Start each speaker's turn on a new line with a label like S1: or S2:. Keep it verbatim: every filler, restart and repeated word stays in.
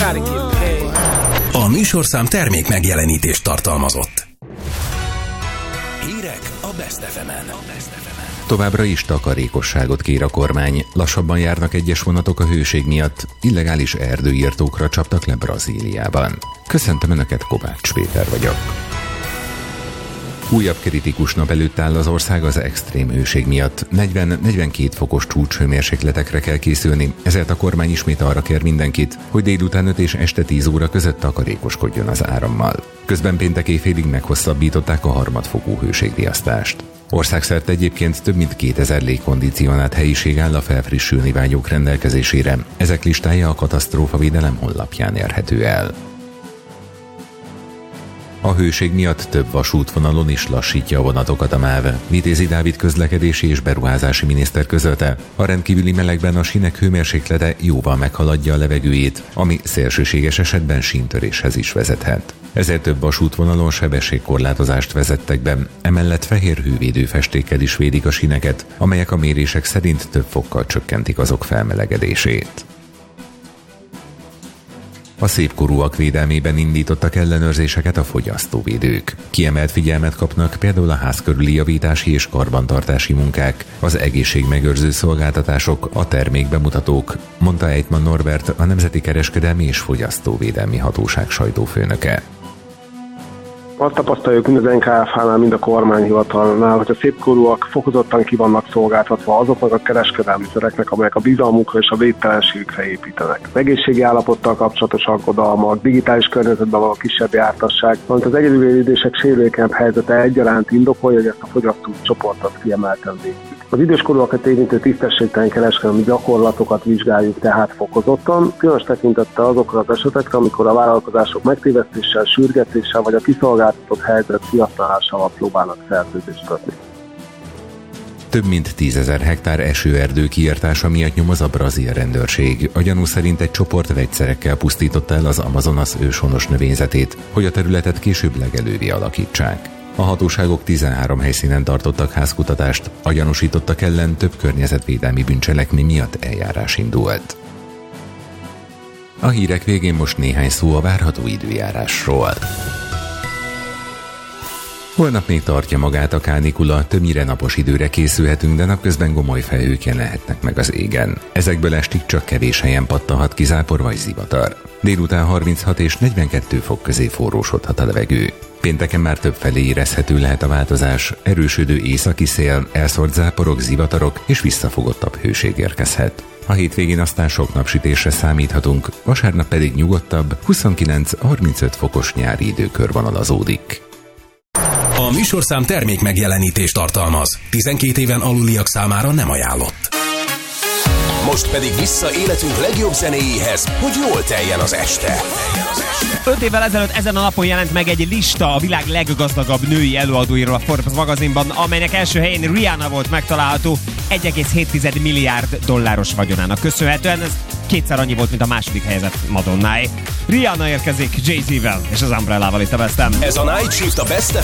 S1: A műsorszám termék megjelenítést tartalmazott. Hírek a Best ef emen.
S2: Továbbra is takarékosságot kér a kormány. Lassabban járnak egyes vonatok a hőség miatt, illegális erdőirtókra csaptak le Brazíliában. Köszöntöm Önöket, Kovács Péter vagyok. Újabb kritikus nap előtt áll az ország az extrém hőség miatt. negyven-negyvenkét fokos csúcshőmérsékletekre kell készülni, ezért a kormány ismét arra kér mindenkit, hogy délután öt és este tíz óra között takarékoskodjon az árammal. Közben péntek éjfélig meghosszabbították a harmadfokú hőségriasztást. Országszerte egyébként több mint kétezer légkondicionált helyiség áll a felfrissülni vágyók rendelkezésére. Ezek listája a katasztrófavédelem honlapján érhető el. A hőség miatt több vasútvonalon is lassítja a vonatokat a MÁV. Vitézi Dávid közlekedési és beruházási miniszter közölte, a rendkívüli melegben a sínek hőmérséklete jóval meghaladja a levegőjét, ami szélsőséges esetben síntöréshez is vezethet. Ezért több vasútvonalon sebességkorlátozást vezettek be, emellett fehér hővédő festékkel is védik a síneket, amelyek a mérések szerint több fokkal csökkentik azok felmelegedését. A szépkorúak védelmében indítottak ellenőrzéseket a fogyasztóvédők. Kiemelt figyelmet kapnak például a ház körüli javítási és karbantartási munkák, az egészségmegőrző szolgáltatások, a termékbemutatók, mondta Ejtman Norbert, a Nemzeti Kereskedelmi és Fogyasztóvédelmi Hatóság sajtófőnöke.
S3: Azt tapasztaljuk mind az en ká ef há-nál, mind a kormányhivatalnál, hogy a szépkorúak fokozottan ki vannak szolgáltatva azoknak a kereskedelmi szereknek, amelyek a bizalmukra és a védtelenségükre építenek. Az egészségi állapottal kapcsolatos aggodalmak, digitális környezetben való kisebb jártasság, valamint az egyedülélődések sérülékenyebb helyzete egyaránt indokolja, hogy ezt a fogyasztói csoportot kiemelten védjük. Az időskorúakat érintő tisztességtelen kereskedelmi gyakorlatokat vizsgáljuk tehát fokozottan, különös tekintettel azokra az esetekre, amikor a vállalkozások megtévesztéssel, sürgetéssel vagy a kiszolgáltatott helyzet kihasználásával próbálnak szerződést kötni.
S2: Több mint tízezer hektár esőerdő kiirtása miatt nyomoz a brazil rendőrség. A gyanú szerint egy csoport vegyszerekkel pusztította el az Amazonas őshonos növényzetét, hogy a területet később legelővé alakítsák. A hatóságok tizenhárom helyszínen tartottak házkutatást, a gyanúsítottak ellen több környezetvédelmi bűncselekmény miatt eljárás indult. A hírek végén most néhány szó a várható időjárásról. Holnap még tartja magát a kánikula, többnyire napos időre készülhetünk, de napközben gomoly felhők jelenhetnek meg az égen. Ezekből estig csak kevés helyen pattanhat ki zápor vagy zivatar. Délután harminchat és negyvenkét fok közé forrósodhat a levegő. Pénteken már több felé érezhető lehet a változás, erősödő északi szél, elszórt záporok, zivatarok és visszafogottabb hőség érkezhet. A hétvégén aztán sok napsütésre számíthatunk, vasárnap pedig nyugodtabb, huszonkilenc-harmincöt fokos nyári időkör vonalazódik.
S1: A műsorszám termék megjelenítést tartalmaz. tizenkét éven aluliak számára nem ajánlott. Most pedig vissza életünk legjobb zenéjéhez, hogy jól teljen az este.
S4: Öt évvel ezelőtt ezen a napon jelent meg egy lista a világ leggazdagabb női előadóiról a Forbes magazinban, amelynek első helyén Rihanna volt megtalálható egy egész hét milliárd dolláros vagyonának köszönhetően. Ez kétszer annyi volt, mint a második helyezett Madonnáé. Rihanna érkezik Jay-Z-vel és az Umbrellával itt a Best-en.
S1: Ez a Night Shift a Best ef